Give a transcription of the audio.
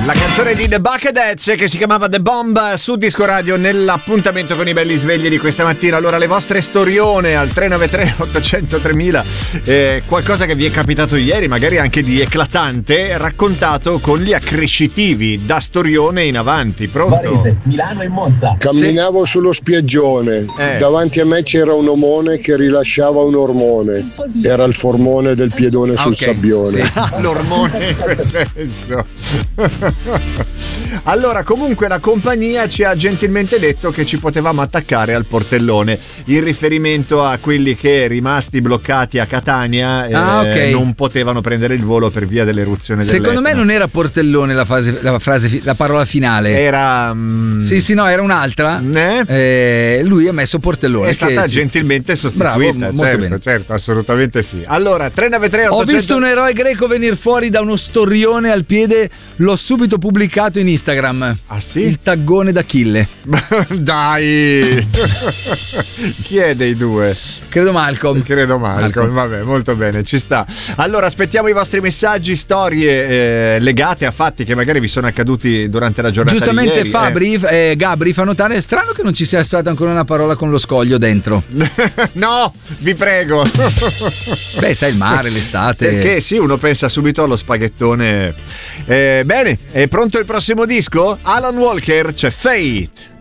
La canzone di The Bucketheads che si chiamava The Bomb su Disco Radio nell'appuntamento con i belli svegli di questa mattina. Allora, le vostre storione al 393 800 3000, qualcosa che vi è capitato ieri, magari anche di eclatante, raccontato con gli accrescitivi da storione in avanti. Pronto? Varese, Milano e Monza. Camminavo sullo spiaggione, davanti a me c'era un omone che rilasciava un ormone, era il formone del piedone sul sabbione. Sì. L'ormone in quel senso. Allora, comunque la compagnia ci ha gentilmente detto che ci potevamo attaccare al portellone in riferimento a quelli che, rimasti bloccati a Catania, non potevano prendere il volo per via dell'eruzione dell'Etna. Secondo me non era portellone la parola finale. Era sì, no, era un'altra. Lui ha messo portellone. È stata gentilmente sostituita. Bravo, certo, assolutamente sì. Allora, 393 800... Ho visto un eroe greco venire fuori da uno storione al piede, l'ho subito pubblicato in Instagram. Ah sì? Il taggone d'Achille. Dai! Chi è dei due? Credo Malcolm. Vabbè, molto bene, ci sta. Allora, aspettiamo i vostri messaggi, storie legate a fatti che magari vi sono accaduti durante la giornata. Giustamente di ieri. Gabri fa notare: è strano che non ci sia stata ancora una parola con lo scoglio dentro. No, vi prego. Beh, sai, il mare, l'estate. Perché sì, uno pensa subito allo spaghettone. Bene, è pronto il prossimo disco? Alan Walker, c'è Fate.